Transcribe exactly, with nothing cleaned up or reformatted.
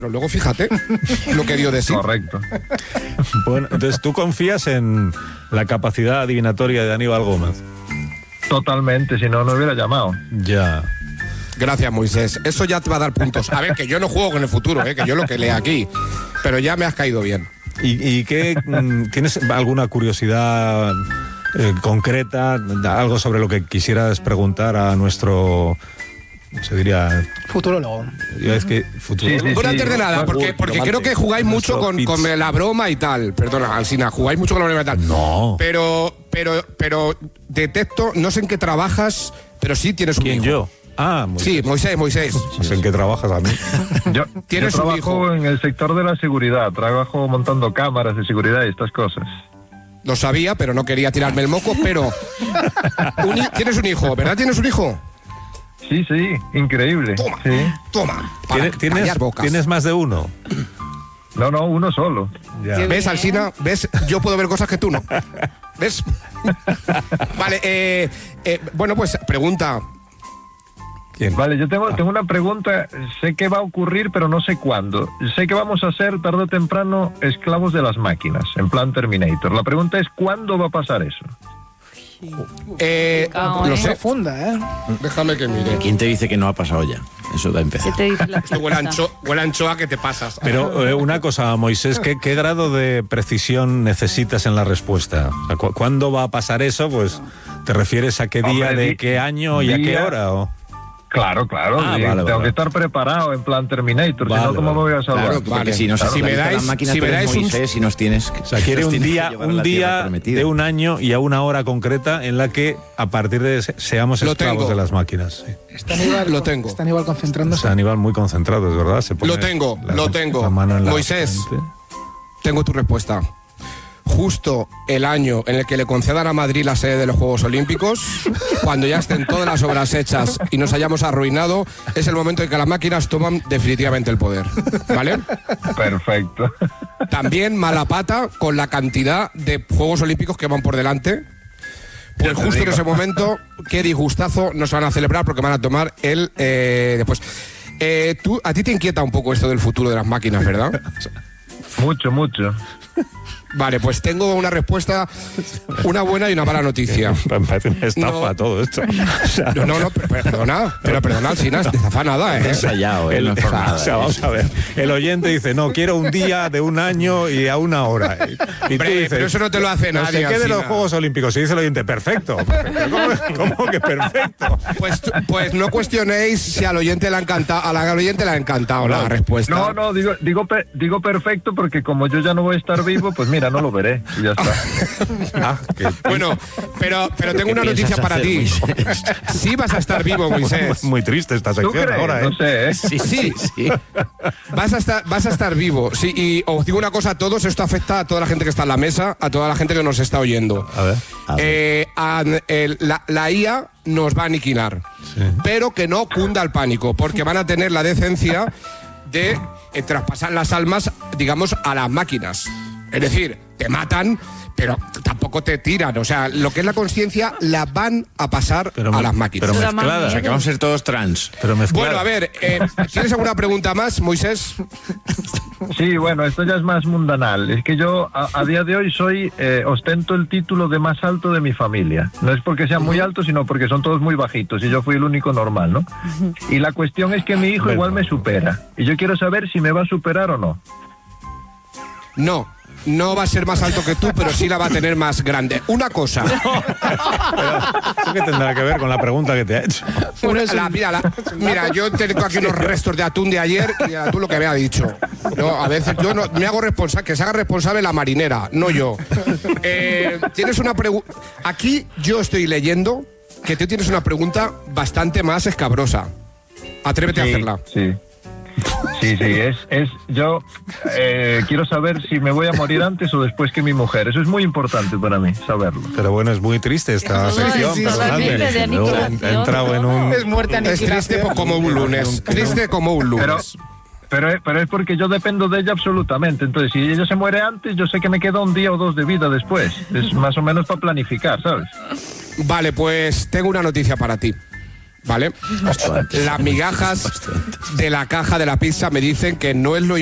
Pero luego fíjate lo que dio de sí. Correcto. Bueno, entonces tú confías en la capacidad adivinatoria de Aníbal Gómez. Totalmente, si no, no hubiera llamado. Ya. Gracias, Moisés. Eso ya te va a dar puntos. A ver, que yo no juego con el futuro, ¿eh? Que yo lo que leo aquí. Pero ya me has caído bien. ¿Y, y qué, tienes alguna curiosidad eh, concreta, algo sobre lo que quisieras preguntar a nuestro... se diría... futurólogo. Es que futurólogo. Sí, sí, Bueno, antes de nada, porque, porque creo que jugáis mucho con, con la broma y tal. Perdona, Alsina, jugáis mucho con la broma y tal. No. Pero, pero, pero detecto, no sé en qué trabajas, pero sí tienes un ¿Quién, hijo. yo? Ah, Moisés. Sí, Moisés, Moisés. No sé en qué trabajas a mí. Yo, ¿Tienes yo un trabajo hijo? en el sector de la seguridad, trabajo montando cámaras de seguridad y estas cosas. Lo sabía, pero no quería tirarme el moco, pero... un hi- tienes un hijo, ¿verdad? ¿Tienes un hijo? Sí, sí, increíble. Toma, Sí. toma. Para ¿Tienes, tienes, callar bocas. ¿Tienes más de uno? No, no, uno solo. Ya. ¿Ves, Alsina? ¿Ves? Yo puedo ver cosas que tú no. ¿Ves? Vale, eh, eh, bueno, pues pregunta. ¿Quién? Vale, yo tengo, tengo una pregunta. Sé que va a ocurrir, pero no sé cuándo. Sé que vamos a ser tarde o temprano esclavos de las máquinas, en plan Terminator. La pregunta es, ¿cuándo va a pasar eso? Eh, Cao, lo ¿eh? sé. Profunda, ¿eh? Déjame que mire. ¿Quién te dice que no ha pasado ya? Eso da a empezar. ¿Qué te dice la Esto huele a prensa? ancho- huele a anchoa que te pasas. Pero eh, una cosa, Moisés, ¿qué, ¿qué grado de precisión necesitas en la respuesta? O sea, cu- ¿cuándo va a pasar eso? Pues, ¿te refieres a qué día, Hombre, de di- qué año y a qué día- hora? ¿O? Claro, claro. Ah, sí, vale, tengo vale. que estar preparado en plan Terminator, Vale, si no, ¿cómo vale. me voy a salvar? Claro, porque Vale. si nos Si me dais- las máquinas, si tú me eres dais un- Moisés y nos tienes... O sea, quiere nos un tienes que día, llevar a un la tierra día prometida. de un año y a una hora concreta en la que a partir de ese seamos Lo esclavos tengo. de las máquinas. Sí. Está Aníbal, Lo tengo. Está Aníbal concentrándose. Está Aníbal muy concentrado, es verdad. Se pone Lo tengo, la- lo tengo. la mano en la Moisés. frente. Tengo tu respuesta. Justo el año en el que le concedan a Madrid la sede de los Juegos Olímpicos, cuando ya estén todas las obras hechas y nos hayamos arruinado, es el momento en que las máquinas toman definitivamente el poder. ¿Vale? Perfecto. También mala pata con la cantidad de Juegos Olímpicos que van por delante. Pues Ya te justo en digo. ese momento, qué disgustazo nos van a celebrar porque van a tomar el eh, después. Eh, tú, a ti te inquieta un poco esto del futuro de las máquinas, ¿verdad? Mucho, mucho. Vale, pues tengo una respuesta, una buena y una mala noticia. Me parece una estafa No. todo esto. O sea, No, no, no, pero, pero perdona, pero perdona, Alsina, de zafa nada, ¿eh? Ensayado, ¿eh? el, No es por nada, o sea, ¿eh? vamos a ver. El oyente dice, no, quiero un día de un año y a una hora. Y tú Hombre, dices, pero eso no te lo hace no nadie, sé qué de los Alsina. Juegos Olímpicos. Y dice el oyente, perfecto. ¿Cómo, cómo que perfecto? Pues, pues no cuestionéis si al oyente le ha encantado, a la al oyente le ha encantado la respuesta. No, no, digo, digo, pe- digo perfecto porque como yo ya no voy a estar vivo, pues mira, no lo veré y ya está. Ah, que- Bueno, pero, pero tengo una ¿Qué noticia piensas para hacer, ti. Moisés? Sí vas a estar vivo, Moisés. muy triste esta ¿Tú sección crees? ahora, ¿eh? No sé, ¿eh? Sí, sí, sí. Vas a estar, vas a estar vivo. Sí, y os digo una cosa a todos, esto afecta a toda la gente que está en la mesa, a toda la gente que nos está oyendo. A ver. A ver. Eh, a- el- la, la I A nos va a aniquilar, pero que no cunda el pánico, porque van a tener la decencia de eh, traspasar las almas, digamos, a las máquinas. Es decir, te matan, pero tampoco te tiran. O sea, lo que es la conciencia la van a pasar Pero a me- las máquinas. pero Eso da más mezclada. O sea, que miedo. vamos a ser todos trans. Pero mezclada. Bueno, a ver, eh, ¿tienes alguna pregunta más, Moisés? Sí, bueno, esto ya es más mundanal. Es que yo a, a día de hoy soy, eh, ostento el título de más alto de mi familia. No es porque sean muy altos, sino porque son todos muy bajitos y yo fui el único normal, ¿no? Y la cuestión es que mi hijo Bueno. igual me supera. Y yo quiero saber si me va a superar o no. No, no va a ser más alto que tú, pero sí la va a tener más grande. Una cosa. ¿Eso qué tendrá que ver con la pregunta que te ha hecho? Una- la- mira, la- mira, yo tengo aquí unos restos de atún de ayer y a tú lo que me ha dicho. Yo, a veces yo no, me hago responsable, que se haga responsable la marinera, no yo. Eh, tienes una pregunta. Aquí yo estoy leyendo que tú tienes una pregunta bastante más escabrosa. Atrévete a hacerla. Sí. Sí, sí, es, es yo eh, quiero saber si me voy a morir antes o después que mi mujer. Eso es muy importante para mí, saberlo. Pero bueno, es muy triste esta Todo sección, es- todo es perdonadme. triste, de Luego aniquilación, he entrado en un... Es muerte, Es aniquilación. triste pues, como un lunes. Triste como un Pero, lunes. pero, pero es porque yo dependo de ella absolutamente. Entonces, si ella se muere antes, yo sé que me queda un día o dos de vida después. Es más o menos para planificar, ¿sabes? Vale, pues tengo una noticia para ti. ¿vale? Justo antes. Las migajas Justo antes. de la caja de la pizza me dicen que no es lo